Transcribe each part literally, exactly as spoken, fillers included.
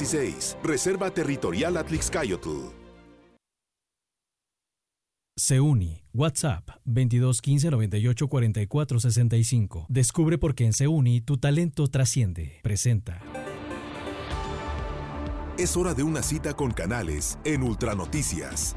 dieciséis. Reserva Territorial Atlixcáyotl. Seuni, WhatsApp veintidós quince noventa y ocho cuarenta y cuatro sesenta y cinco. Descubre por qué en Seuni tu talento trasciende. Presenta. Es hora de una cita con Canales en Ultranoticias.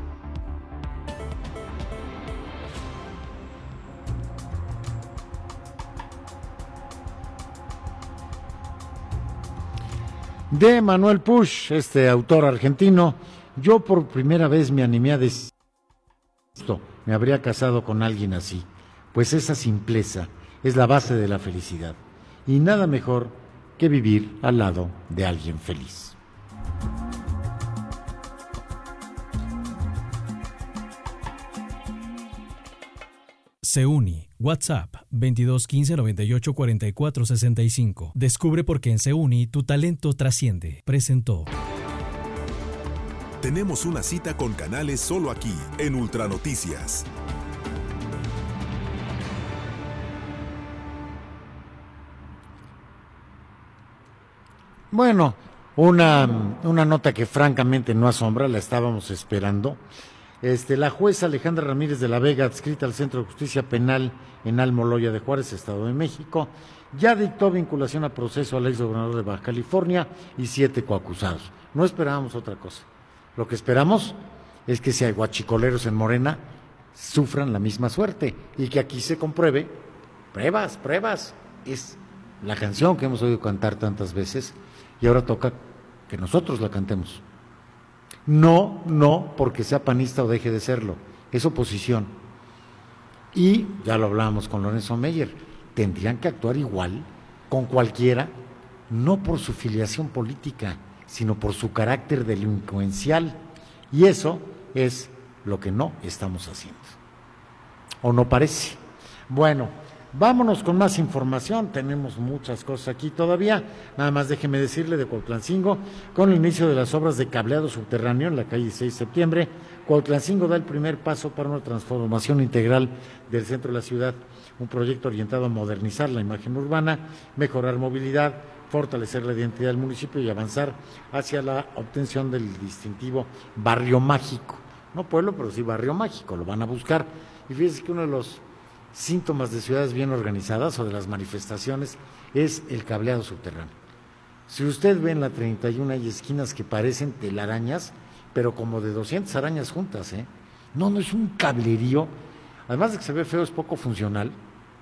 De Manuel Puig, este autor argentino, yo por primera vez me animé a decir esto, me habría casado con alguien así, pues esa simpleza es la base de la felicidad, y nada mejor que vivir al lado de alguien feliz. Seuni, WhatsApp veintidós quince noventa y ocho cuarenta y cuatro sesenta y cinco. Descubre por qué en Seuni tu talento trasciende. Presentó. Tenemos una cita con Canales solo aquí, en Ultranoticias. Bueno, una, una nota que francamente no asombra, la estábamos esperando. Este, la jueza Alejandra Ramírez de la Vega, adscrita al Centro de Justicia Penal en Almoloya de Juárez, Estado de México, ya dictó vinculación a proceso al exgobernador de Baja California y siete coacusados. No esperábamos otra cosa. Lo que esperamos es que si hay guachicoleros en Morena, sufran la misma suerte y que aquí se compruebe, pruebas, pruebas, es la canción que hemos oído cantar tantas veces y ahora toca que nosotros la cantemos. No, no porque sea panista o deje de serlo, es oposición. Y ya lo hablábamos con Lorenzo Meyer, tendrían que actuar igual con cualquiera, no por su filiación política, sino por su carácter delincuencial. Y eso es lo que no estamos haciendo. ¿O no parece? Bueno, vámonos con más información, tenemos muchas cosas aquí todavía, nada más déjeme decirle de Cuautlancingo, con el inicio de las obras de cableado subterráneo en la calle seis de septiembre, Cuautlancingo da el primer paso para una transformación integral del centro de la ciudad, un proyecto orientado a modernizar la imagen urbana, mejorar movilidad, fortalecer la identidad del municipio y avanzar hacia la obtención del distintivo barrio mágico, no pueblo, pero sí barrio mágico, lo van a buscar, y fíjense que uno de los síntomas de ciudades bien organizadas o de las manifestaciones es el cableado subterráneo. Si usted ve en la treinta y uno hay esquinas que parecen telarañas, pero como de doscientas arañas juntas, ¿eh? No, no es un cablerío, además de que se ve feo, es poco funcional,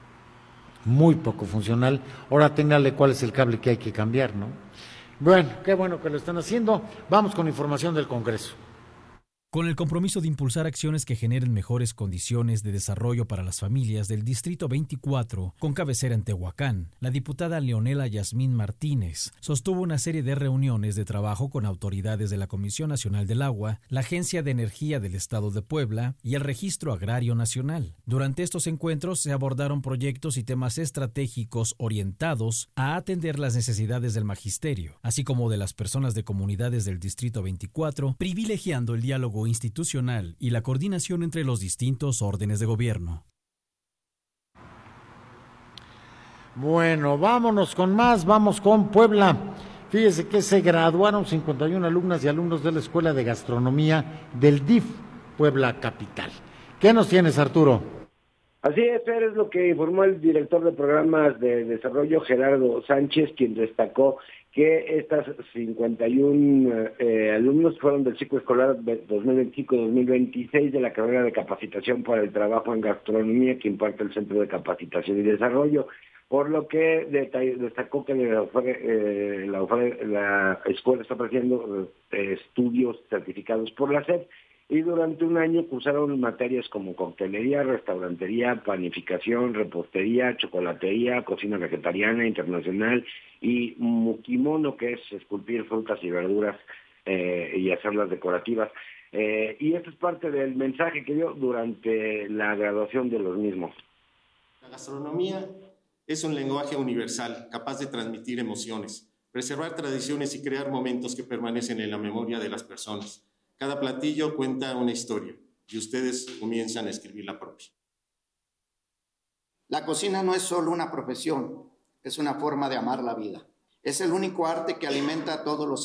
muy poco funcional. Ahora téngale cuál es el cable que hay que cambiar, ¿no? Bueno, qué bueno que lo están haciendo. Vamos con información del Congreso. Con el compromiso de impulsar acciones que generen mejores condiciones de desarrollo para las familias del Distrito veinticuatro, con cabecera en Tehuacán, la diputada Leonela Yasmín Martínez sostuvo una serie de reuniones de trabajo con autoridades de la Comisión Nacional del Agua, la Agencia de Energía del Estado de Puebla y el Registro Agrario Nacional. Durante estos encuentros se abordaron proyectos y temas estratégicos orientados a atender las necesidades del magisterio, así como de las personas de comunidades del Distrito veinticuatro, privilegiando el diálogo institucional y la coordinación entre los distintos órdenes de gobierno. Bueno, vámonos con más, vamos con Puebla. Fíjese que se graduaron cincuenta y una alumnas y alumnos de la Escuela de Gastronomía del D I F Puebla Capital. ¿Qué nos tienes, Arturo? Así es, Fer, es lo que informó el director de programas de desarrollo, Gerardo Sánchez, quien destacó que estas cincuenta y uno eh, alumnos fueron del ciclo escolar dos mil veinticinco dos mil veintiséis de la carrera de capacitación para el trabajo en gastronomía que imparte el Centro de Capacitación y Desarrollo, por lo que destacó que la, eh, la, la escuela está ofreciendo eh, estudios certificados por la S E P, y durante un año cursaron materias como coctelería, restaurantería, panificación, repostería, chocolatería, cocina vegetariana, internacional y mukimono, que es esculpir frutas y verduras eh, y hacerlas decorativas. Eh, y esto es parte del mensaje que dio durante la graduación de los mismos. La gastronomía es un lenguaje universal, capaz de transmitir emociones, preservar tradiciones y crear momentos que permanecen en la memoria de las personas. Cada platillo cuenta una historia y ustedes comienzan a escribir la propia. La cocina no es solo una profesión, es una forma de amar la vida. Es el único arte que alimenta a todos los